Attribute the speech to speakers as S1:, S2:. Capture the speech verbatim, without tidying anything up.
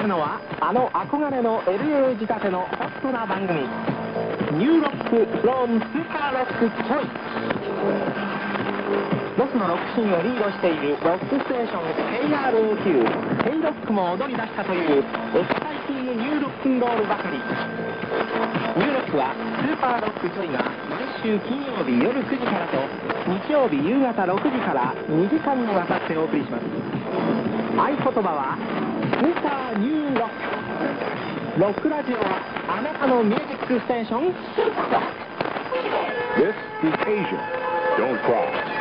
S1: るのはあの憧れの エルエー 仕立てのホットな番組ニューロックフロムスーパーロックチョイス。ロスのロックシーンをリードしているロックステーション ケーアールオーキュー ヘイロックも踊り出したというエキサイティングニューロックンロールばかり。ニューロックはスーパーロックチョイが毎週金曜日夜くじからと日曜日夕方ろくじからにじかんにわたってお送りします。合言葉はスーパーニューロック。ロックラジオはあなたのミュージックステーション。
S2: This is Asia. Don't cry.